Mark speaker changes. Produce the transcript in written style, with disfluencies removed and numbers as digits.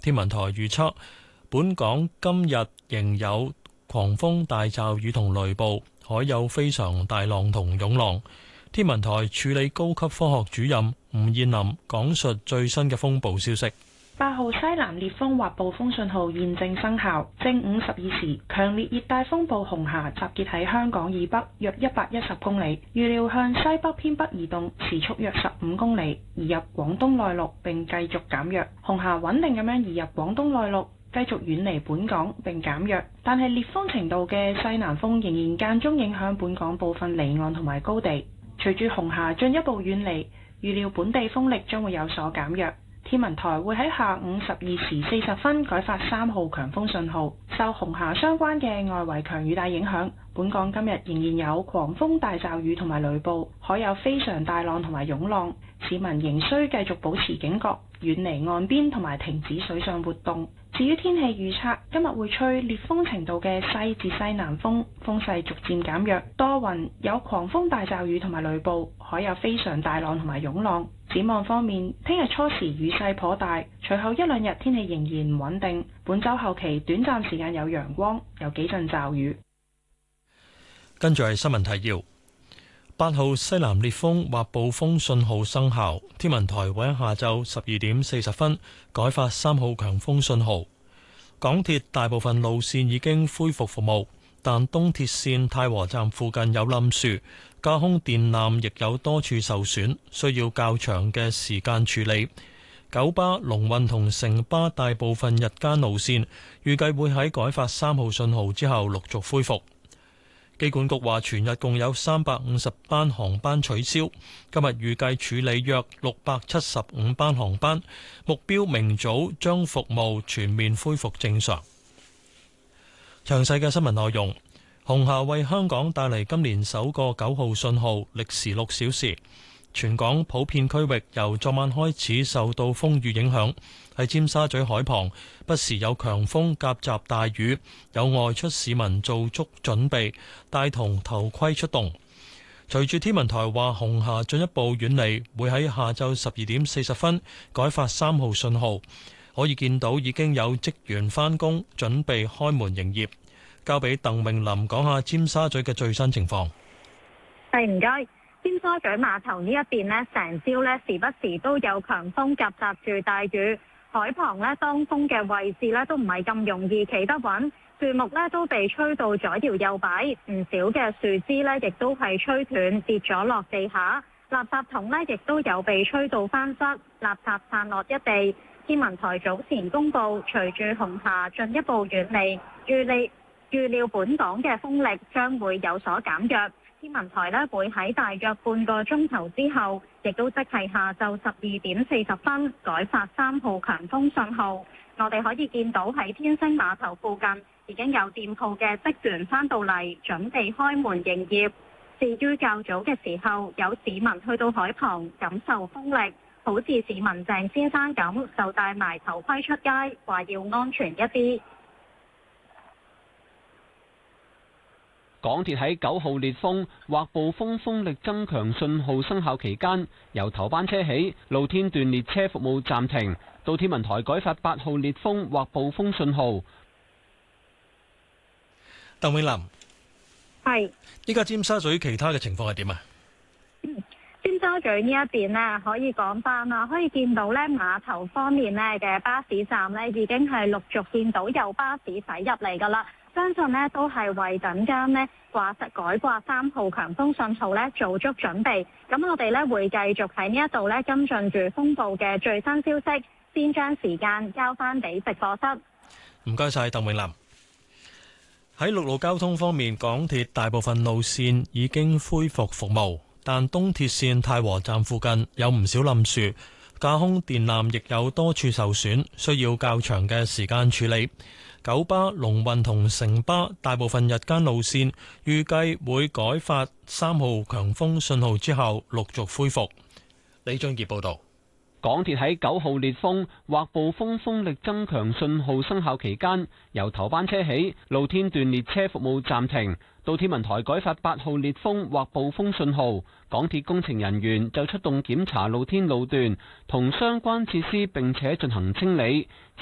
Speaker 1: 天文台預測，本港今日仍有狂風大驟雨同雷暴，海有非常大浪同湧浪。天文台處理高級科學主任吳燕林講述最新嘅風暴消息。
Speaker 2: 8號西南烈風或暴風信號現正生效。正午12時，強烈熱帶風暴紅霞集結喺香港以北約110公里，預料向西北偏北移動，時速約15公里，移入廣東內陸並繼續減弱。紅霞穩定咁樣移入廣東內陸，繼續遠離本港並減弱，但係烈風程度嘅西南風仍然間中影響本港部分離岸同埋高地。隨住紅霞進一步遠離，預料本地風力將會有所減弱。天文台會喺下午12時40分改發3號強風信號。受紅霞相關嘅外圍強雨帶影響，本港今日仍然有狂風大驟雨同埋雷暴，海有非常大浪同埋湧浪，市民仍需繼續保持警覺，遠離岸邊同埋停止水上活動。至於天氣預測，今日會吹烈風程度嘅西至西南風，風勢逐漸減弱，多雲，有狂風大驟雨同埋雷暴，海有非常大浪同埋湧浪。展望方面，聽日初時雨勢頗大，隨後一兩日天氣仍然唔穩定。本週後期短暫時間有陽光，有幾陣驟雨。
Speaker 1: 跟住係新聞提要：8號西南烈風或暴風信號生效，天文台會喺下晝12點40分改發3號強風信號。港鐵大部分路線已經恢復服務，但東鐵線太和站附近有冧樹，架空電纜亦有多處受損，需要較長嘅時間處理。九巴、龍運同城巴大部分日間路線預計會喺改發3號信號之後陸續恢復。機管局話，全日共有350班航班取消，今日預計處理約675班航班，目標明早將服務全面恢復正常。詳細嘅新聞內容，紅霞為香港帶嚟今年首個9號信號，歷時6小時。全港普遍區域由昨晚開始受到風雨影響，喺尖沙咀海旁不時有強風夾雜大雨，有外出市民做足準備，帶同頭盔出動。隨住天文台話紅霞進一步遠離，會喺下晝12點40分改發3號信號。可以見到已經有職員返工，準備開門營業。交俾鄧詠琳講下尖沙咀嘅最新情況。
Speaker 3: 係，唔該。尖沙咀碼頭呢一邊呢，成朝呢時不時都有強風夾雜住大雨，海旁呢當風嘅位置呢都唔係咁容易企得穩，樹木呢都被吹到左搖右擺，唔少嘅樹枝呢亦都係吹斷跌咗落地下，垃圾桶呢亦都有被吹到翻側，垃圾散落一地。天文台早前公布，隨住紅霞進一步遠離，預料本港嘅風力將會有所減弱。天文台呢會喺大約半個鐘頭之後，亦都即係下晝12點40分改發3號強風信號。我哋可以見到喺天星碼頭附近已經有店鋪嘅職員返到嚟，準備開門營業。至於較早嘅時候，有市民去到海旁感受風力，好似市民鄭先生咁，就戴埋頭盔出街，話要安全一啲。
Speaker 4: 港鐵喺9號烈風或暴風風力增強信號生效期間，由頭班車起，露天段列車服務暫停，到天文台改發8號烈風或暴風信號。
Speaker 1: 鄧永林，
Speaker 3: 係。
Speaker 1: 依家尖沙咀其他嘅情況係點啊？
Speaker 3: 尖沙咀呢一邊呢，可以講翻啦，可以見到呢碼頭方面呢嘅巴士站呢，已經係陸續見到有巴士駛入嚟㗎啦。相信呢都係為等間呢改掛3號強風信號呢做足準備。咁我哋呢會繼續喺呢一度呢跟進住風暴嘅最新消息，先將時間交翻俾直播室。
Speaker 1: 唔該晒，鄧永林。喺陸路交通方面，港鐵大部分路線已經恢復服務，但東鐵線太和站附近有唔少冧樹，架空電纜亦有多處受損，需要較長嘅時間處理。九巴、龍運同城巴大部分日間路線預計會改發3號強風信號之後陸續恢復。李俊傑報導。
Speaker 4: 港鐵喺9號烈風或暴風風力增強信號生效期間，由頭班車起，露天段列車服務暫停，到天文台改發8號烈風或暴風信號。港鐵工程人員就出動檢查露天路段同相關設施，並且進行清理。